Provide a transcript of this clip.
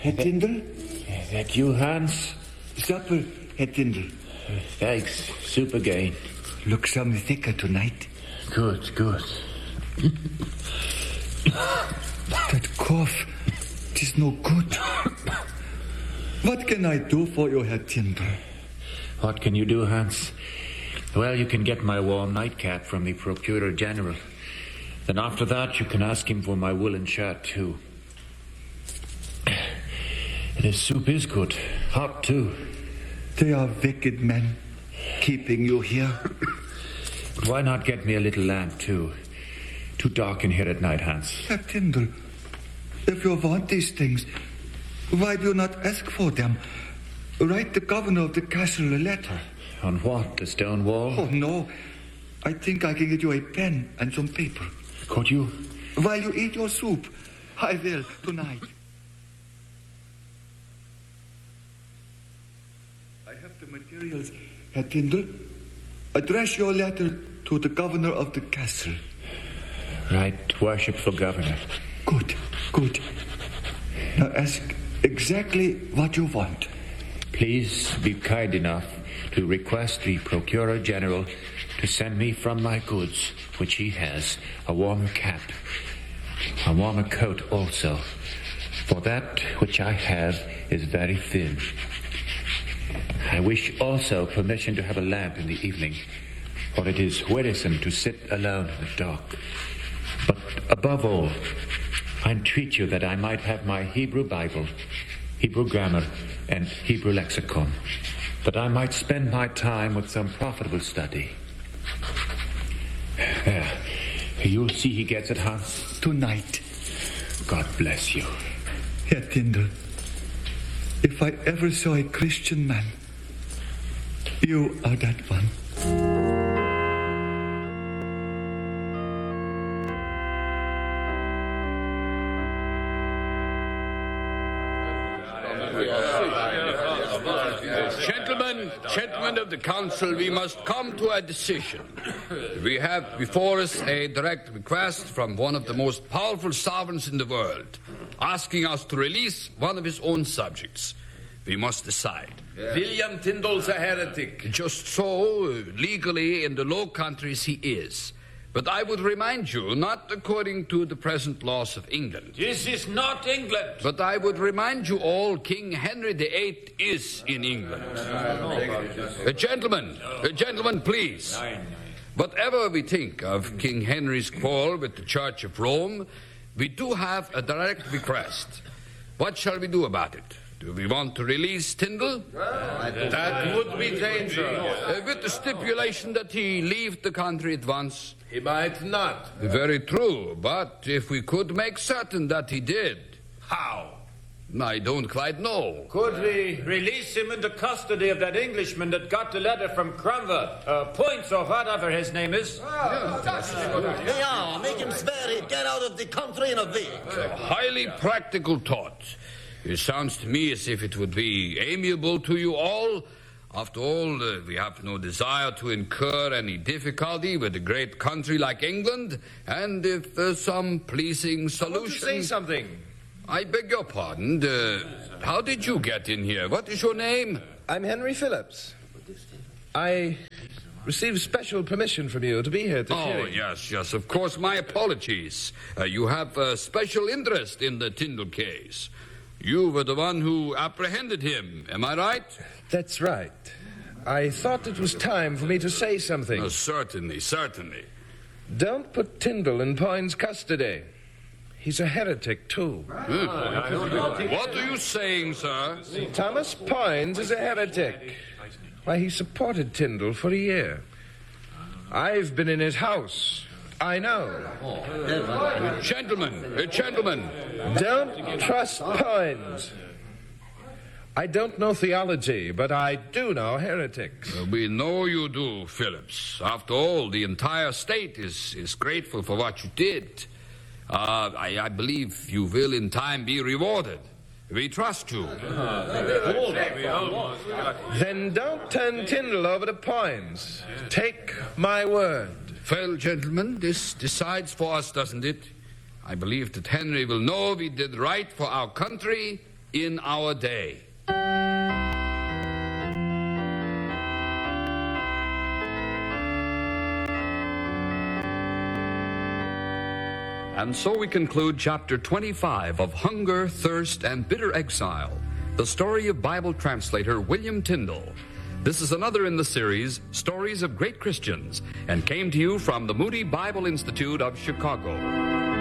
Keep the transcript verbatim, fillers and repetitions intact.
Herr Tindall? Is that you, Hans? Supper, Herr Tindall. Thanks. Soup again. Look some thicker tonight. Good, good. That cough, it is no good. What can I do for you, Herr Tindall? What can you do, Hans? Well, you can get my warm nightcap from the Procurator General. Then after that, you can ask him for my woolen shirt, too. This soup is good. Hot, too. They are wicked men, keeping you here. Why not get me a little lamp, too? Too dark in here at night, Hans. Herr Tindall, if you want these things, why do you not ask for them? Write the governor of the castle a letter. On what? The stone wall? Oh, no. I think I can get you a pen and some paper. Could you? While you eat your soup, I will tonight. I have the materials, Herr Tindall. Address your letter to the governor of the castle. Right, worshipful governor. Good, good. Now ask exactly what you want. Please be kind enough to request the Procurator General to send me from my goods, which he has, a warmer cap, a warmer coat also, for that which I have is very thin. I wish also permission to have a lamp in the evening, for it is wearisome to sit alone in the dark. But above all, I entreat you that I might have my Hebrew Bible, Hebrew grammar, and Hebrew lexicon, that I might spend my time with some profitable study. There, you'll see he gets it, Hans. Tonight. God bless you. Herr Tindall, if I ever saw a Christian man, you are that one. Gentlemen, gentlemen of the council, we must come to a decision. We have before us a direct request from one of the most powerful sovereigns in the world, asking us to release one of his own subjects. We must decide. Yeah. William Tyndall's a heretic. Just so, legally in the Low Countries he is. But I would remind you, not according to the present laws of England. This is not England. But I would remind you all, King Henry the Eighth is in England. Uh, gentlemen, uh, gentlemen, please. Whatever we think of King Henry's quarrel with the Church of Rome, we do have a direct request. What shall we do about it? Do we want to release Tyndall? That would be dangerous. Uh, with the stipulation that he leave the country at once. He might not. Very true, but if we could make certain that he did. How? I don't quite know. Could we release him into custody of that Englishman that got the letter from Cromwell, uh, Points or whatever his name is? Oh, yeah, make him swear he'd get out of the country in a week. A highly practical thought. It sounds to me as if it would be amiable to you all. After all, uh, we have no desire to incur any difficulty with a great country like England, and if there's some pleasing solution... I want to say something. I beg your pardon. Uh, how did you get in here? What is your name? I'm Henry Phillips. I received special permission from you to be here to Oh, hearing. yes, yes, of course. My apologies. Uh, you have a special interest in the Tyndall case. You were the one who apprehended him, am I right? That's right. I thought it was time for me to say something. Oh, certainly, certainly. Don't put Tyndall in Poins' custody. He's a heretic, too. Hmm. What are you saying, sir? Thomas Poins is a heretic. Why, he supported Tyndall for a year. I've been in his house. I know. Uh, gentlemen, uh, gentlemen. Don't trust Poins. I don't know theology, but I do know heretics. Uh, we know you do, Phillips. After all, the entire state is, is grateful for what you did. Uh, I, I believe you will in time be rewarded. We trust you. Then don't turn Tyndall over to Poins. Take my word. Well, gentlemen, this decides for us, doesn't it? I believe that Henry will know we did right for our country in our day. And so we conclude chapter twenty-five of Hunger, Thirst, and Bitter Exile, the story of Bible translator William Tyndale. This is another in the series, Stories of Great Christians, and came to you from the Moody Bible Institute of Chicago.